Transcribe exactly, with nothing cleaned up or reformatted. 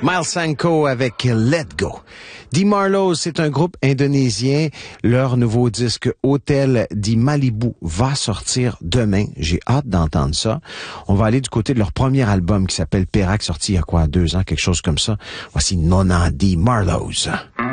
Miles Sanko avec Let Go. The Marlows, c'est un groupe indonésien. Leur nouveau disque Hôtel di Malibu va sortir demain. J'ai hâte d'entendre ça. On va aller du côté de leur premier album qui s'appelle Perak, sorti il y a quoi, deux ans, quelque chose comme ça. Voici Nona The Marlows.